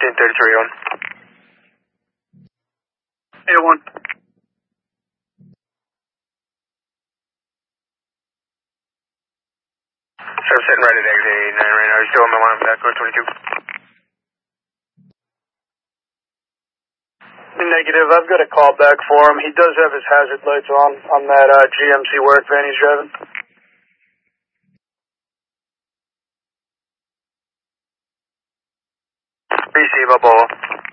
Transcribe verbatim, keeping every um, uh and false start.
fourteen thirty-three on. eight oh one. So sitting right at exit eighty-nine right now. Are you still on the line for that code twenty-two? Negative. I've got a call back for him. He does have his hazard lights on on that uh, G M C work van he's driving. Receive up all.